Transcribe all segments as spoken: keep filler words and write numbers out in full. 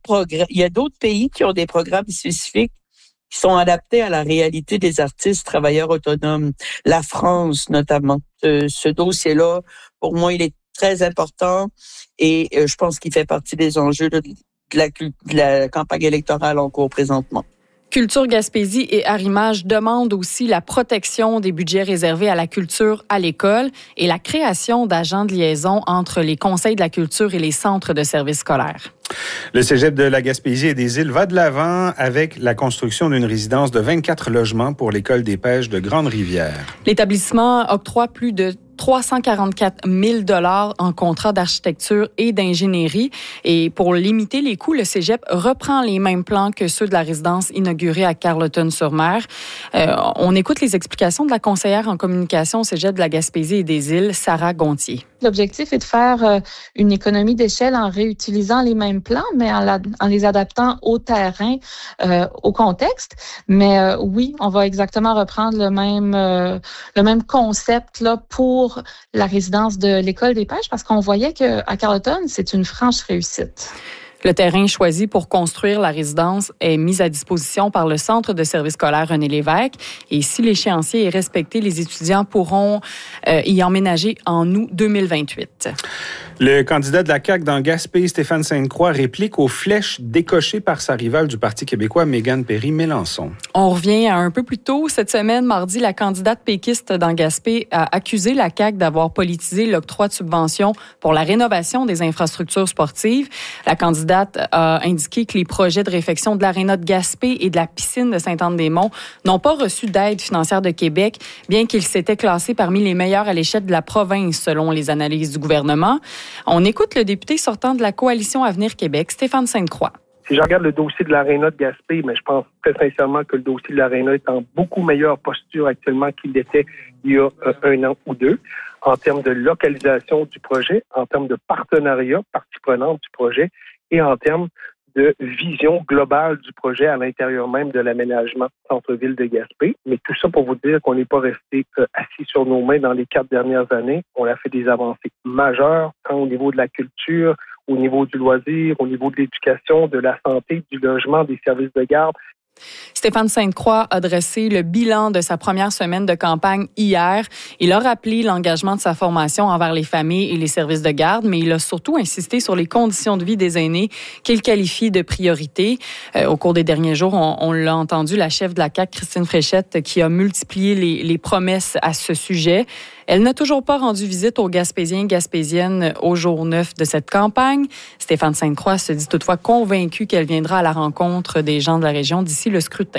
programmes, il y a d'autres pays qui ont des programmes spécifiques qui sont adaptés à la réalité des artistes travailleurs autonomes. La France, notamment. Ce, ce dossier-là, pour moi, il est très important et euh, je pense qu'il fait partie des enjeux de, de, la, de la campagne électorale en cours présentement. Culture Gaspésie et Arrimage demandent aussi la protection des budgets réservés à la culture à l'école et la création d'agents de liaison entre les conseils de la culture et les centres de services scolaires. Le Cégep de la Gaspésie et des Îles va de l'avant avec la construction d'une résidence de vingt-quatre logements pour l'École des pêches de Grande-Rivière. L'établissement octroie plus de trois cent quarante-quatre mille dollars en contrat d'architecture et d'ingénierie. Et pour limiter les coûts, le Cégep reprend les mêmes plans que ceux de la résidence inaugurée à Carleton-sur-Mer. Euh, on écoute les explications de la conseillère en communication au Cégep de la Gaspésie et des Îles, Sarah Gontier. L'objectif est de faire euh, une économie d'échelle en réutilisant les mêmes plans, mais en, la, en les adaptant au terrain, euh, au contexte. Mais euh, oui, on va exactement reprendre le même, euh, le même concept là pour la résidence de l'École des pêches, parce qu'on voyait qu'à Carleton, c'est une franche réussite. Le terrain choisi pour construire la résidence est mis à disposition par le Centre de services scolaires René Lévesque. Et si l'échéancier est respecté, les étudiants pourront euh, y emménager en août deux mille vingt-huit. Le candidat de la C A Q dans Gaspé, Stéphane Sainte-Croix, réplique aux flèches décochées par sa rivale du Parti québécois, Mégane Perry-Mélençon. On revient à un peu plus tôt. Cette semaine, mardi, la candidate péquiste dans Gaspé a accusé la C A Q d'avoir politisé l'octroi de subventions pour la rénovation des infrastructures sportives. La candidate a indiqué que les projets de réfection de l'aréna de Gaspé et de la piscine de Sainte-Anne-des-Monts n'ont pas reçu d'aide financière de Québec, bien qu'ils s'étaient classés parmi les meilleurs à l'échelle de la province, selon les analyses du gouvernement. On écoute le député sortant de la coalition Avenir Québec, Stéphane Sainte-Croix. Si je regarde le dossier de l'aréna de Gaspé, mais je pense très sincèrement que le dossier de l'aréna est en beaucoup meilleure posture actuellement qu'il l'était il y a euh, un an ou deux, en termes de localisation du projet, en termes de partenariat, partie prenante du projet, et en termes de vision globale du projet à l'intérieur même de l'aménagement centre-ville de Gaspé. Mais tout ça pour vous dire qu'on n'est pas resté euh, assis sur nos mains dans les quatre dernières années. On a fait des avancées majeures, tant au niveau de la culture, au niveau du loisir, au niveau de l'éducation, de la santé, du logement, des services de garde. Stéphane Sainte-Croix a dressé le bilan de sa première semaine de campagne hier. Il a rappelé l'engagement de sa formation envers les familles et les services de garde, mais il a surtout insisté sur les conditions de vie des aînés qu'il qualifie de priorité. Euh, au cours des derniers jours, on, on l'a entendu, la chef de la C A Q, Christine Fréchette, qui a multiplié les, les promesses à ce sujet. Elle n'a toujours pas rendu visite aux Gaspésiens et Gaspésiennes au jour neuf de cette campagne. Stéphane Sainte-Croix se dit toutefois convaincu qu'elle viendra à la rencontre des gens de la région d'ici le scrutin.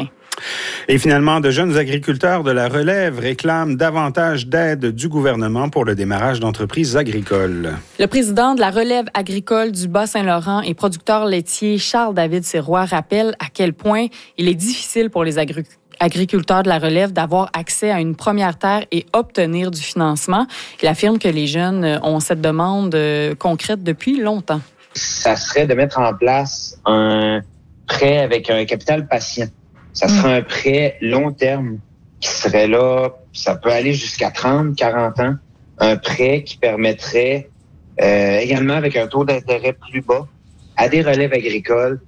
Et finalement, de jeunes agriculteurs de la relève réclament davantage d'aide du gouvernement pour le démarrage d'entreprises agricoles. Le président de la relève agricole du Bas-Saint-Laurent et producteur laitier Charles-David Sirois rappelle à quel point il est difficile pour les agriculteurs agriculteurs de la relève d'avoir accès à une première terre et obtenir du financement. Il affirme que les jeunes ont cette demande concrète depuis longtemps. Ça serait de mettre en place un prêt avec un capital patient. Ça serait un prêt long terme qui serait là, ça peut aller jusqu'à trente, quarante ans. Un prêt qui permettrait euh, également avec un taux d'intérêt plus bas à des relèves agricoles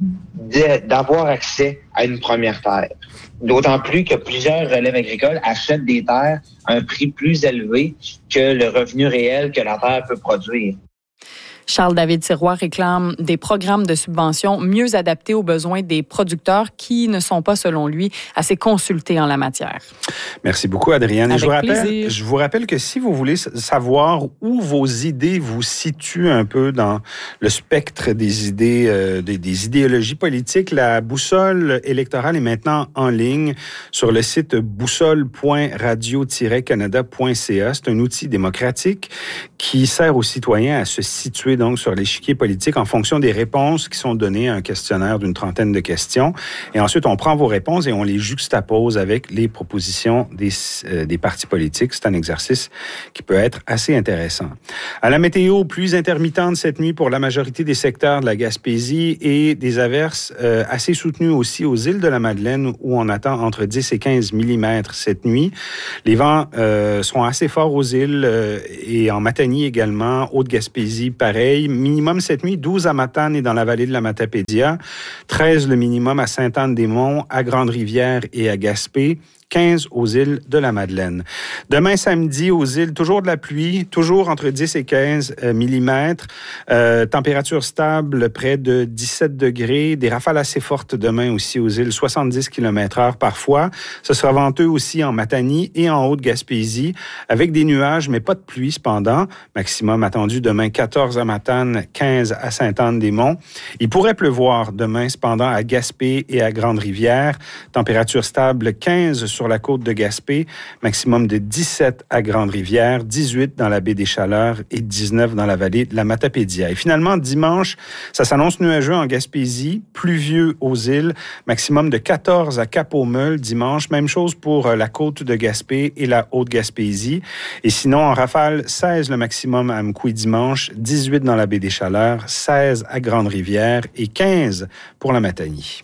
de, d'avoir accès à une première terre. D'autant plus que plusieurs relèves agricoles achètent des terres à un prix plus élevé que le revenu réel que la terre peut produire. Charles-David Sirois réclame des programmes de subvention mieux adaptés aux besoins des producteurs qui ne sont pas, selon lui, assez consultés en la matière. Merci beaucoup, Adrienne. Et je vous rappelle, plaisir. je vous rappelle que si vous voulez savoir où vos idées vous situent un peu dans le spectre des idées, euh, des, des idéologies politiques, la boussole électorale est maintenant en ligne sur le site boussole point radio tiret canada point c a. C'est un outil démocratique qui sert aux citoyens à se situer donc sur l'échiquier politique en fonction des réponses qui sont données à un questionnaire d'une trentaine de questions. Et ensuite, on prend vos réponses et on les juxtapose avec les propositions des, euh, des partis politiques. C'est un exercice qui peut être assez intéressant. À la météo, pluie intermittente cette nuit pour la majorité des secteurs de la Gaspésie et des averses euh, assez soutenues aussi aux îles de la Madeleine où on attend entre dix et quinze millimètres cette nuit. Les vents euh, seront assez forts aux îles euh, et en Matanie également, Haute-Gaspésie, pareil. pareil. Minimum cette nuit, douze à Matane et dans la vallée de la Matapédia. treize le minimum à Sainte-Anne-des-Monts, à Grande-Rivière et à Gaspé. quinze aux îles de la Madeleine. Demain samedi, aux îles, toujours de la pluie, toujours entre dix et quinze euh, millimètres. Euh, température stable, près de dix-sept degrés. Des rafales assez fortes demain aussi aux îles, soixante-dix kilomètres heure parfois. Ce sera venteux aussi en Matanie et en Haute-Gaspésie, avec des nuages, mais pas de pluie cependant. Maximum attendu demain quatorze à Matane, quinze à Sainte-Anne-des-Monts. Il pourrait pleuvoir demain cependant à Gaspé et à Grande-Rivière. Température stable, quinze sur la côte de Gaspé, maximum de dix-sept à Grande-Rivière, dix-huit dans la baie des Chaleurs et dix-neuf dans la vallée de la Matapédia. Et finalement, dimanche, ça s'annonce nuageux en Gaspésie, pluvieux aux îles, maximum de quatorze à Cap-aux-Meules dimanche. Même chose pour la côte de Gaspé et la Haute-Gaspésie. Et sinon, en rafale, seize le maximum à Mkoui dimanche, dix-huit dans la baie des Chaleurs, seize à Grande-Rivière et quinze pour la Matanie.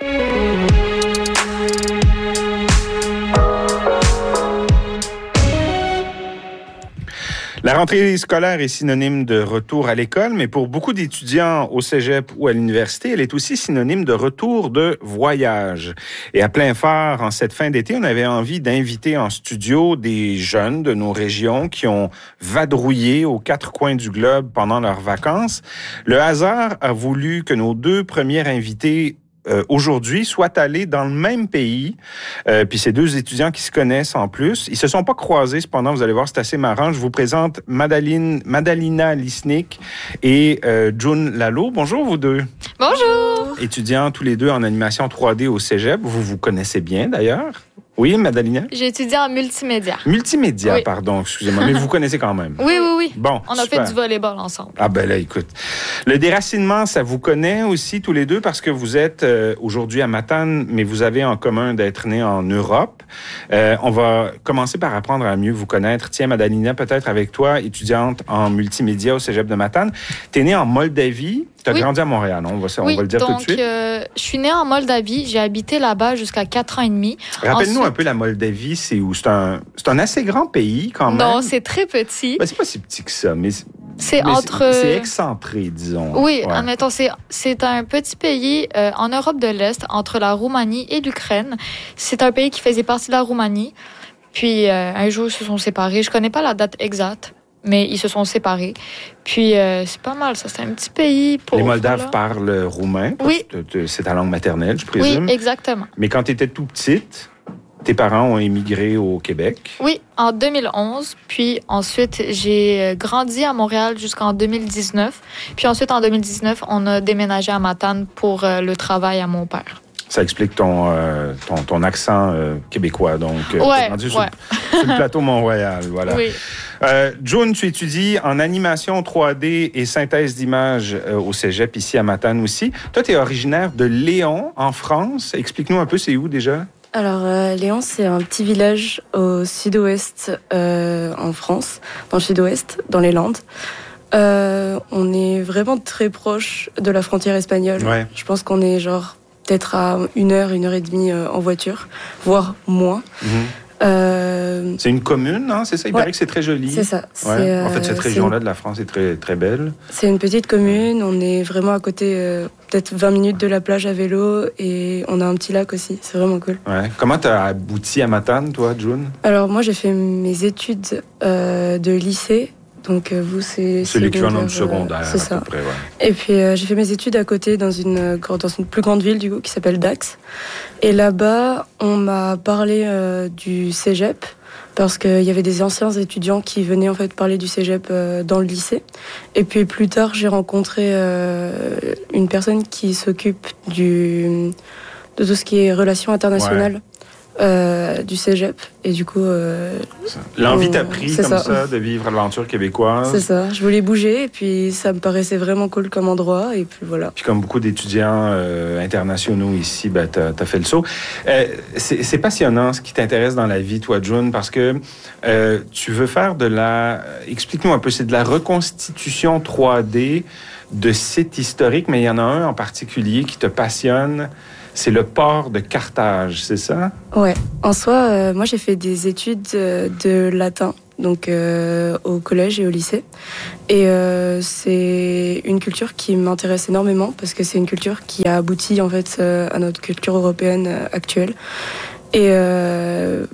La rentrée scolaire est synonyme de retour à l'école, mais pour beaucoup d'étudiants au cégep ou à l'université, elle est aussi synonyme de retour de voyage. Et à plein phare, en cette fin d'été, on avait envie d'inviter en studio des jeunes de nos régions qui ont vadrouillé aux quatre coins du globe pendant leurs vacances. Le hasard a voulu que nos deux premiers invités Euh, aujourd'hui, soit allés dans le même pays. Euh, puis c'est deux étudiants qui se connaissent en plus. Ils se sont pas croisés, cependant, vous allez voir, c'est assez marrant. Je vous présente Madaline, Madalina Lisnik et euh, June Lalo. Bonjour, vous deux. Bonjour. Étudiants tous les deux en animation trois D au cégep. Vous vous connaissez bien, d'ailleurs. Oui, Madalina? J'ai étudié en multimédia. Multimédia, oui. pardon, excusez-moi. Mais vous connaissez quand même. Oui, oui, oui. Bon, on a super. fait du volleyball ensemble. Ah ben là, écoute. Le déracinement, ça vous connaît aussi tous les deux parce que vous êtes euh, aujourd'hui à Matane, mais vous avez en commun d'être nés en Europe. Euh, on va commencer par apprendre à mieux vous connaître. Tiens, Madalina, peut-être avec toi, étudiante en multimédia au cégep de Matane. T'es née en Moldavie. Tu as oui. grandi à Montréal, non? On va, on oui, va le dire donc, tout de suite. Euh, je suis née en Moldavie. J'ai habité là-bas jusqu'à quatre ans et demi. Rappelle-nous Ensuite, un peu la Moldavie. C'est où? C'est un, c'est un assez grand pays, quand même. Non, c'est très petit. Ben, c'est pas si petit que ça, mais... C'est mais entre... C'est, c'est excentré, disons. Oui, ouais. admettons, c'est, c'est un petit pays euh, en Europe de l'Est, entre la Roumanie et l'Ukraine. C'est un pays qui faisait partie de la Roumanie. Puis, euh, un jour, ils se sont séparés. Je connais pas la date exacte, mais ils se sont séparés. Puis, euh, c'est pas mal, ça. C'est un petit pays pauvre. Les Moldaves là. parlent roumain. Oui. C'est ta langue maternelle, je présume. Oui, exactement. Mais quand tu étais tout petite, tes parents ont émigré au Québec. Oui, en deux mille onze. Puis ensuite, j'ai grandi à Montréal jusqu'en deux mille dix-neuf. Puis ensuite, en deux mille dix-neuf, on a déménagé à Matane pour euh, le travail à mon père. Ça explique ton, euh, ton, ton accent euh, québécois. Donc, euh, ouais, rendu ouais. sur, sur le plateau Mont-Royal. Voilà. Oui. Euh, June, tu étudies en animation trois D et synthèse d'images euh, au cégep, ici à Matane aussi. Toi, tu es originaire de Léon, en France. Explique-nous un peu, c'est où déjà? Alors, euh, Léon, c'est un petit village au sud-ouest euh, en France, dans le sud-ouest, dans les Landes. Euh, on est vraiment très proche de la frontière espagnole. Ouais. Je pense qu'on est genre peut-être à une heure, une heure et demie euh, en voiture, voire moins. Mm-hmm. Euh, c'est une commune, hein? C'est ça? Il ouais, paraît que c'est très joli. C'est ça. Ouais. C'est, en fait, cette euh, région-là une... de la France est très, très belle. C'est une petite commune. On est vraiment à côté, euh, peut-être vingt minutes de la plage à vélo. Et on a un petit lac aussi. C'est vraiment cool. Ouais. Comment tu as abouti à Matane, toi, June? Alors, moi, j'ai fait mes études euh, de lycée. Donc, euh, vous, c'est... C'est l'équivalent du secondaire, euh, c'est ça. à peu près, ouais. Et puis, euh, j'ai fait mes études à côté dans une, dans une plus grande ville, du coup, qui s'appelle Dax. Et là-bas, on m'a parlé euh, du cégep, parce qu'il y avait des anciens étudiants qui venaient, en fait, parler du cégep euh, dans le lycée. Et puis, plus tard, j'ai rencontré euh, une personne qui s'occupe du, de tout ce qui est relations internationales. Ouais. Euh, du cégep et du coup euh, l'envie t'a pris comme ça. ça de vivre l'aventure québécoise. C'est ça, je voulais bouger et puis ça me paraissait vraiment cool comme endroit et puis voilà. Puis comme beaucoup d'étudiants euh, internationaux ici, ben, t'as, t'as fait le saut. Euh, c'est, c'est passionnant ce qui t'intéresse dans la vie, toi, June, parce que euh, tu veux faire de la... Explique-nous un peu, c'est de la reconstitution trois D de sites historiques, mais il y en a un en particulier qui te passionne. C'est le port de Carthage, c'est ça? Ouais. En soi, euh, moi, j'ai fait des études euh, de latin. donc euh, au collège et au lycée. Et euh, c'est une culture qui m'intéresse énormément parce que c'est une culture qui a abouti en fait euh, à notre culture européenne euh, actuelle. Et euh,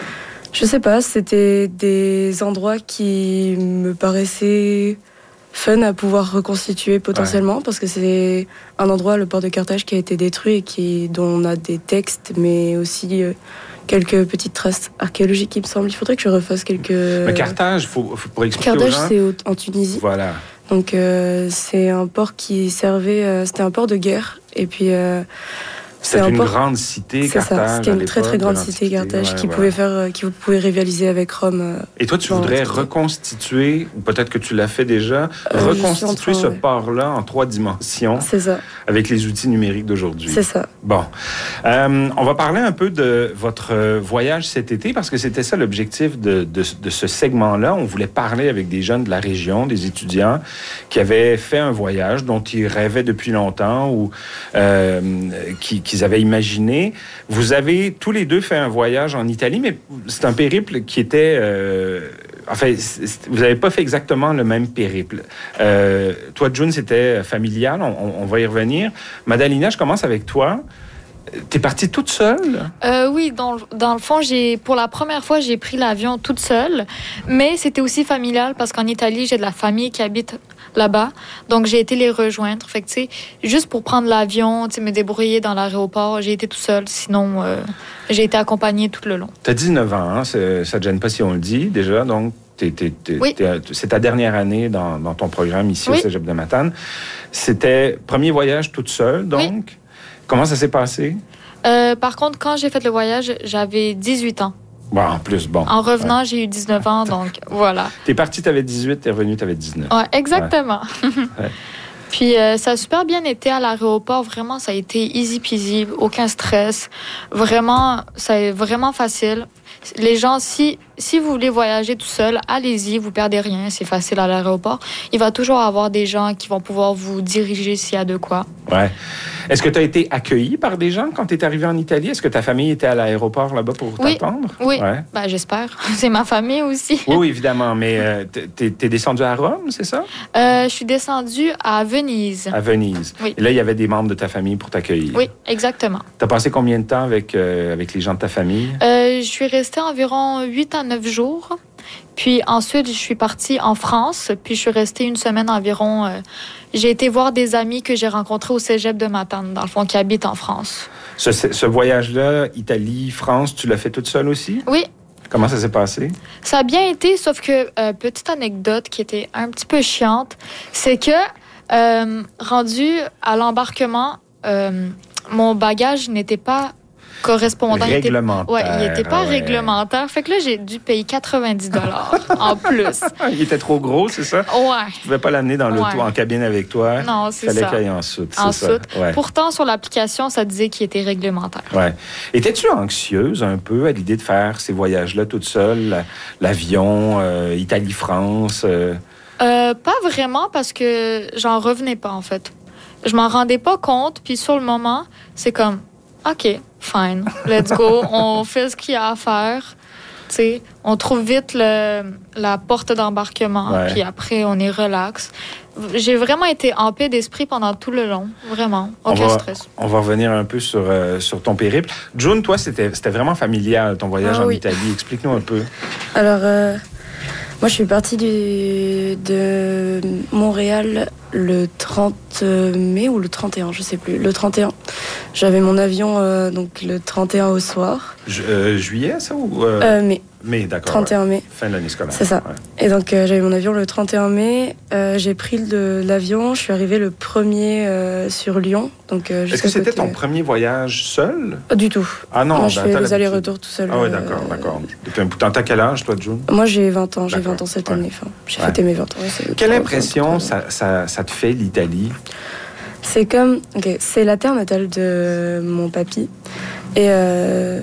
je sais pas, c'était des endroits qui me paraissaient fun à pouvoir reconstituer potentiellement, ouais. parce que c'est un endroit, le port de Carthage, qui a été détruit et qui, dont on a des textes, mais aussi euh, quelques petiques traces archéologiques, il me semble. Il faudrait que je refasse quelques... Mais Carthage, faut, faut, pour expliquer Carthage, aux gens... c'est au, en Tunisie. Voilà. Donc euh, c'est un port qui servait... Euh, c'était un port de guerre, et puis... Euh, C'était une port... grande cité, c'est Carthage. Ça. C'était une très très grande cité, Carthage, ouais, qui, ouais. pouvait faire, qui pouvait rivaliser avec Rome. Euh, Et toi, tu voudrais reconstituer, ou peut-être que tu l'as fait déjà, euh, reconstituer train, ce ouais. port-là en trois dimensions. C'est ça. Avec les outils numériques d'aujourd'hui. C'est ça. Bon. Euh, on va parler un peu de votre voyage cet été, parce que c'était ça l'objectif de, de, de ce segment-là. On voulait parler avec des jeunes de la région, des étudiants qui avaient fait un voyage dont ils rêvaient depuis longtemps ou euh, qui, qui qu'ils avaient imaginé. Vous avez tous les deux fait un voyage en Italie, mais c'est un périple qui était... Euh, enfin, vous n'avez pas fait exactement le même périple. Euh, toi, June, c'était familial, on, on va y revenir. Madalina, je commence avec toi. T'es partie toute seule? Euh, oui, dans, dans le fond, j'ai, pour la première fois, j'ai pris l'avion toute seule, mais c'était aussi familial parce qu'en Italie, j'ai de la famille qui habite là-bas, donc j'ai été les rejoindre. Fait que, tu sais, juste pour prendre l'avion, tu sais, me débrouiller dans l'aéroport, j'ai été toute seule, sinon euh, j'ai été accompagnée tout le long. T'as dix-neuf ans, hein? Ça ne te gêne pas si on le dit, déjà, donc t'es, t'es, t'es, oui. t'es, c'est ta dernière année dans, dans ton programme ici oui. au Cégep de Matane. C'était premier voyage toute seule, donc? Oui. Comment ça s'est passé? Euh, par contre, quand j'ai fait le voyage, j'avais dix-huit ans. Bon, en plus, bon. En revenant, ouais. j'ai eu dix-neuf ans, donc voilà. T'es parti, t'avais dix-huit, t'es revenu, t'avais dix-neuf. Ouais, exactement. Ouais. Ouais. Puis euh, ça a super bien été à l'aéroport. Vraiment, ça a été easy peasy, aucun stress. Vraiment, c'est vraiment facile. Les gens, si, si vous voulez voyager tout seul, allez-y, vous perdez rien, c'est facile à l'aéroport. Il va toujours avoir des gens qui vont pouvoir vous diriger s'il y a de quoi. Ouais. Est-ce que tu as été accueilli par des gens quand tu es arrivé en Italie? Est-ce que ta famille était à l'aéroport là-bas pour oui. t'attendre? Oui, ouais. ben, j'espère. C'est ma famille aussi. Oui, oui, évidemment. Mais euh, t'es, t'es descendu à Rome, c'est ça? Euh, je suis descendue à Venise. À Venise. Oui. Et là, il y avait des membres de ta famille pour t'accueillir. Oui, exactement. Tu as passé combien de temps avec, euh, avec les gens de ta famille? Euh, je suis restée environ huit à neuf jours. Puis ensuite, je suis partie en France. Puis je suis restée une semaine environ. Euh, j'ai été voir des amis que j'ai rencontrés au Cégep de Matane, dans le fond, qui habitent en France. Ce, ce voyage-là, Italie, France, tu l'as fait toute seule aussi? Oui. Comment ça s'est passé? Ça a bien été, sauf que, euh, petite anecdote qui était un petit peu chiante, c'est que, euh, rendu à l'embarquement, euh, mon bagage n'était pas correspondant. Réglementaire. Il était, ouais, il n'était pas ouais. réglementaire. Fait que là, j'ai dû payer quatre-vingt-dix dollars en plus. Il était trop gros, c'est ça? Ouais. Tu ne pouvais pas l'amener dans l'auto, ouais. en cabine avec toi. Non, c'est Fallait ça. Fallait qu'il aille en soute, en c'est soute. ça. Ouais. Pourtant, sur l'application, ça disait qu'il était réglementaire. Ouais. Étais-tu anxieuse un peu à l'idée de faire ces voyages-là toute seule? L'avion, euh, Italie-France? Euh... Euh, pas vraiment, parce que j'en revenais pas, en fait. Je m'en rendais pas compte, puis sur le moment, c'est comme... OK, fine, let's go. On fait ce qu'il y a à faire. T'sais, on trouve vite le, la porte d'embarquement, ouais. Puis après, on est relax. J'ai vraiment été en paix d'esprit pendant tout le long. Vraiment, aucun on va, stress. On va revenir un peu sur, euh, sur ton périple. June, toi, c'était, c'était vraiment familial, ton voyage ah, en oui. Italie. Explique-nous un peu. Alors, euh, moi, je suis partie du, de Montréal le trente mai ou le trente et un, je sais plus. Le trente et un. J'avais mon avion euh, donc le trente et un au soir. Ju- euh, juillet, ça ou euh... Euh, mai. Mai, d'accord. trente et un ouais. mai. Fin de l'année scolaire. C'est ça. Ouais. Et donc, euh, j'avais mon avion le trente et un mai. Euh, j'ai pris le, l'avion. Je suis arrivée le premier euh, sur Lyon. Donc, euh, Est-ce que c'était côté... ton premier voyage seul? Pas du tout. Ah non, moi, je fais les allers-retours tout seul. Ah oui, d'accord, euh... d'accord. Depuis un bout de temps, t'as quel âge, toi, June? Moi, j'ai vingt ans. J'ai d'accord. vingt ans cette ouais. année. Enfin, j'ai ouais. fêté mes vingt ans. C'est quelle impression ça, ça, ça te fait, l'Italie? C'est comme... Okay, c'est la terre natale de mon papy. Et euh,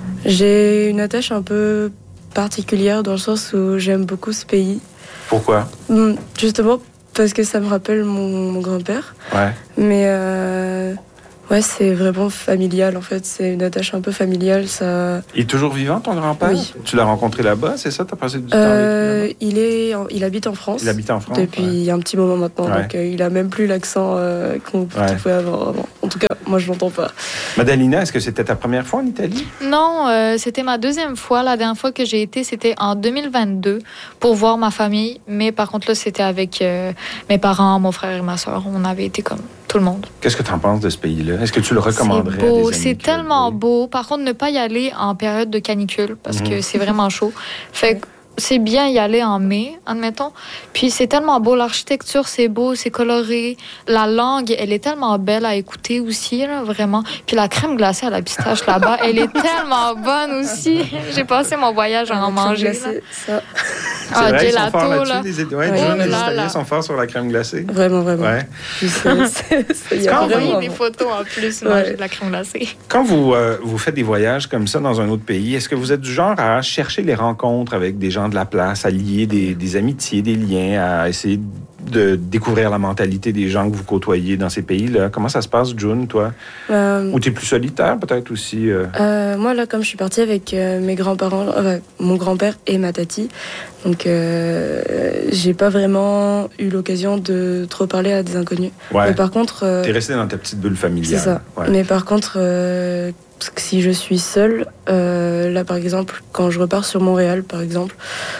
j'ai une attache un peu particulière dans le sens où j'aime beaucoup ce pays. Pourquoi? Justement parce que ça me rappelle mon, mon grand-père. Ouais. Mais euh, Ouais, c'est vraiment familial, en fait. C'est une attache un peu familiale. Ça... Il est toujours vivant, ton grand-père? Oui. Tu l'as rencontré là-bas, c'est ça? Tu as passé du temps euh, avec lui il, est en... il habite en France. Il habite en France? Depuis ouais. un petit moment maintenant. Ouais. Donc, euh, il a même plus l'accent euh, qu'on ouais. pouvait avoir avant. En tout cas, moi, je l'entends pas. Madalina, est-ce que c'était ta première fois en Italie? Non, euh, c'était ma deuxième fois. La dernière fois que j'ai été, c'était en deux mille vingt-deux pour voir ma famille. Mais par contre, là, c'était avec euh, mes parents, mon frère et ma soeur. On avait été comme tout le monde. Qu'est-ce que tu en penses de ce pays-là? Est-ce que tu le recommanderais c'est beau, à des amis? C'est tellement beau. Par contre, ne pas y aller en période de canicule parce mmh. que c'est vraiment chaud. Fait que c'est bien y aller en mai, admettons. Puis c'est tellement beau. L'architecture, c'est beau, c'est coloré. La langue, elle est tellement belle à écouter aussi, là, vraiment. Puis la crème glacée à la pistache là-bas, elle est tellement bonne aussi. J'ai passé mon voyage à en manger. Glacée, ça. Ah, vrai, gelato, ils sont forts là. Les, ouais, ouais, les, ouais, les là, Italiens là. sont forts sur la crème glacée. Vraiment, vraiment. Ouais. Puis c'est, c'est, c'est, J'ai envoyé vraiment des bon. photos en plus, Ouais. manger de la crème glacée. Quand vous, euh, vous faites des voyages comme ça dans un autre pays, est-ce que vous êtes du genre à chercher les rencontres avec des gens de la place, à lier des, des amitiés, des liens, à essayer de découvrir la mentalité des gens que vous côtoyez dans ces pays-là? Comment ça se passe, June, toi? Euh, Ou tu es plus solitaire, peut-être aussi? Euh... Euh, moi, là, comme je suis partie avec euh, mes grands-parents, euh, mon grand-père et ma tati, donc euh, j'ai pas vraiment eu l'occasion de trop parler à des inconnus. Ouais. Mais par contre... Euh, T'es resté dans ta petite bulle familiale. C'est ça. Ouais. Mais par contre, euh, si je suis seule, euh, là, par exemple, quand je repars sur Montréal, par exemple,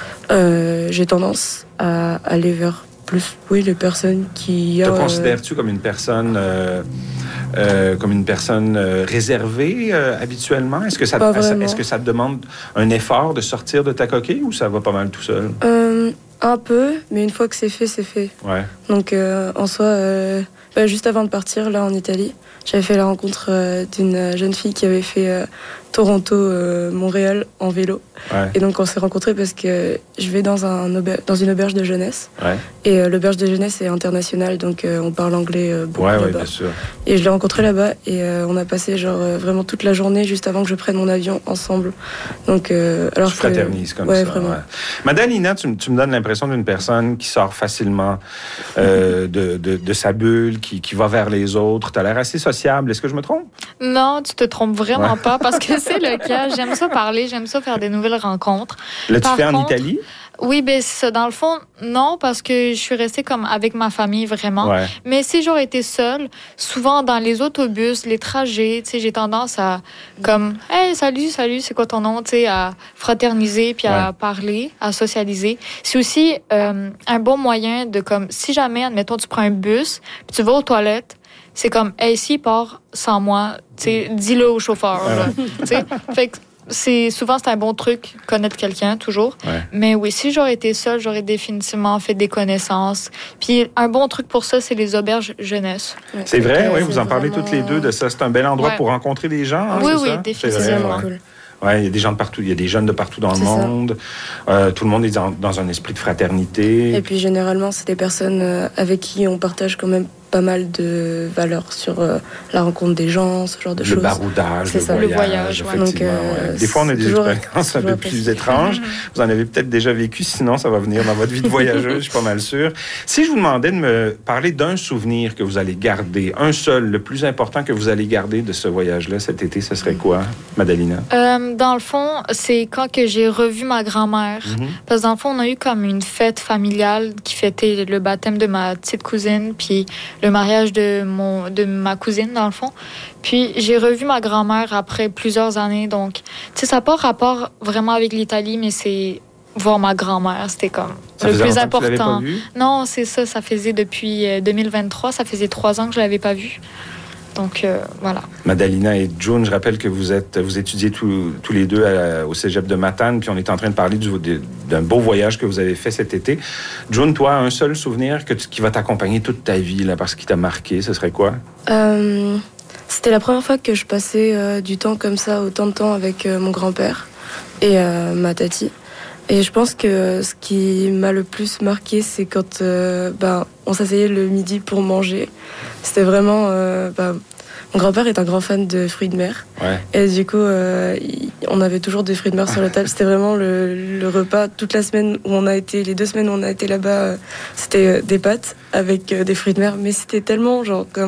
euh, j'ai tendance à aller vers plus, oui, les personnes qui... Te euh, considères-tu comme une personne... Euh... Euh, comme une personne euh, réservée euh, habituellement? Est-ce que, ça, Pas est-ce, vraiment. est-ce que ça te demande un effort de sortir de ta coquille ou ça va pas mal tout seul? euh, Un peu, mais une fois que c'est fait, c'est fait. Ouais. Donc euh, en soi, euh, bah, juste avant de partir là en Italie, j'avais fait la rencontre euh, d'une jeune fille qui avait fait euh, Toronto-Montréal euh, en vélo. Ouais. Et donc on s'est rencontrés parce que je vais dans, un auber- dans une auberge de jeunesse. Ouais. Et euh, l'auberge de jeunesse est internationale, donc euh, on parle anglais euh, beaucoup Ouais, là-bas. ouais, bien sûr. Et je l'ai rencontrée là-bas et euh, on a passé genre euh, vraiment toute la journée juste avant que je prenne mon avion ensemble. Donc euh, alors Tu fraternises comme ouais, ça. Vraiment. Ouais. Madalina, tu, tu me donnes l'impression d'une personne qui sort facilement euh, de, de, de sa bulle, qui, qui va vers les autres. Tu as l'air assez sociable. Est-ce que je me trompe? Non, tu te trompes vraiment Ouais. pas parce que c'est le cas. J'aime ça parler, j'aime ça faire des nouvelles rencontres. L'as-tu Par fait en contre, Italie? Oui, ben c'est ça. Dans le fond, non, parce que je suis restée comme avec ma famille vraiment. Ouais. Mais si j'aurais été seule, souvent dans les autobus, les trajets, tu sais, j'ai tendance à comme, hey, salut, salut, c'est quoi ton nom, tu sais, à fraterniser puis à Ouais. parler, à socialiser. C'est aussi euh, un bon moyen de comme, si jamais, admettons, tu prends un bus, puis tu vas aux toilettes. C'est comme, hey, s'il part sans moi, tu sais, dis-le au chauffeur. Ah là. Tu sais, fait que c'est souvent c'est un bon truc connaître quelqu'un toujours. Ouais. Mais oui, si j'aurais été seule, j'aurais définitivement fait des connaissances. Puis un bon truc pour ça, c'est les auberges jeunesse. Ouais. C'est vrai, Euh, oui, c'est vous en parlez vraiment- toutes les deux de ça. C'est un bel endroit Ouais. pour rencontrer des gens. Hein, Oui, c'est oui, ça? définitivement. C'est vrai, vraiment ouais. cool. Ouais, il y a des gens de partout, il y a des jeunes de partout dans le C'est ça. monde. Euh, tout le monde est dans, dans un esprit de fraternité. Et puis généralement, c'est des personnes euh, avec qui on partage quand même pas mal de valeurs sur euh, la rencontre des gens, ce genre de le choses. baroudage, C'est le ça. voyage, Le voyage, ouais. effectivement. Donc, euh, ouais. Des fois, on a des c'est toujours- expériences un peu toujours plus apprécié. étranges. Vous en avez peut-être déjà vécu, sinon ça va venir dans votre vie de voyageuse, je suis pas mal sûr. Si je vous demandais de me parler d'un souvenir que vous allez garder, un seul, le plus important que vous allez garder de ce voyage-là cet été, ce serait quoi, Madalina? Euh, dans le fond, c'est quand que j'ai revu ma grand-mère. Mm-hmm. Parce que dans le fond, on a eu comme une fête familiale qui fêtait le baptême de ma petite cousine, puis le mariage de, mon, de ma cousine, dans le fond. Puis j'ai revu ma grand-mère après plusieurs années. Donc, tu sais, ça n'a pas rapport vraiment avec l'Italie, mais c'est voir ma grand-mère. C'était comme Ça le faisait plus longtemps que tu l'avais important. pas vu? Non, c'est ça. Ça faisait depuis euh, deux mille vingt-trois. Ça faisait trois ans que je ne l'avais pas vue. Donc, euh, voilà. Madalina et June, je rappelle que vous êtes, vous étudiez tous, tous les deux à- au cégep de Matane, puis on est en train de parler du- de- d'un beau voyage que vous avez fait cet été. June, toi, un seul souvenir que tu- qui va t'accompagner toute ta vie, là, parce qu'il t'a marqué, ce serait quoi? Euh, c'était la première fois que je passais euh, du temps comme ça, autant de temps avec euh, mon grand-père et euh, ma tati. Et je pense que ce qui m'a le plus marqué, c'est quand euh, ben, on s'asseyait le midi pour manger. C'était vraiment... euh, ben, mon grand-père est un grand fan de fruits de mer. Ouais. Et du coup, euh, il- on avait toujours des fruits de mer sur la table. C'était vraiment le, le repas. Toute la semaine où on a été, les deux semaines où on a été là-bas, euh, c'était euh, des pâtes avec euh, des fruits de mer. Mais c'était tellement, genre, comme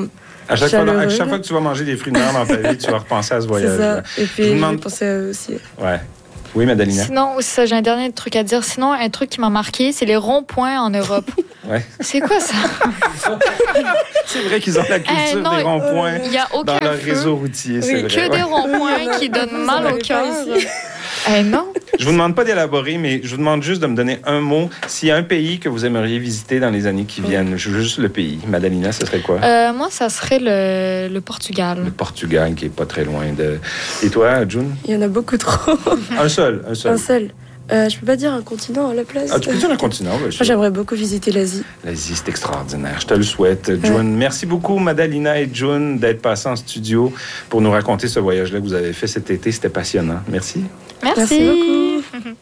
À chaque, fois, à chaque fois que tu vas manger des fruits de mer dans ta vie, tu vas repenser à ce voyage. C'est ça. Et puis, je, demande... je pensais aussi. Ouais. Oui, Madalina? Sinon, ça, j'ai un dernier truc à dire. Sinon, un truc qui m'a marqué, c'est les ronds-points en Europe. Ouais. C'est quoi ça? C'est vrai qu'ils ont la culture euh, non, des ronds-points euh, dans leur feu. réseau routier. Oui, c'est vrai. que des ronds-points qui donnent mal au cœur. Eh non. Je vous demande pas d'élaborer, mais je vous demande juste de me donner un mot. S'il y a un pays que vous aimeriez visiter dans les années qui viennent, je veux juste le pays. Madalina, ce serait quoi? Euh, moi, ça serait le, le Portugal. Le Portugal, qui est pas très loin de... Et toi, June? Il y en a beaucoup trop. Un seul, un seul. Un seul. Euh, je peux pas dire un continent à la place. Ah, tu peux dire un continent, bien sûr. Moi, j'aimerais beaucoup visiter l'Asie. L'Asie, c'est extraordinaire. Je te le souhaite, June. Ouais. Merci beaucoup, Madalina et June, d'être passés en studio pour nous raconter ce voyage-là que vous avez fait cet été. C'était passionnant. Merci. Merci, Merci beaucoup.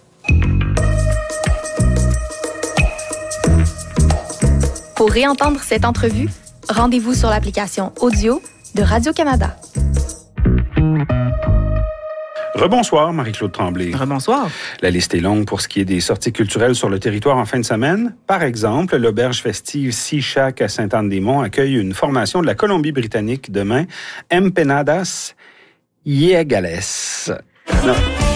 Pour réentendre cette entrevue, rendez-vous sur l'application audio de Radio-Canada. Rebonsoir, Marie-Claude Tremblay. Rebonsoir. La liste est longue pour ce qui est des sorties culturelles sur le territoire en fin de semaine. Par exemple, l'auberge festive Sea Shack à Sainte-Anne-des-Monts accueille une formation de la Colombie-Britannique demain, Empanadas Iegales. Non.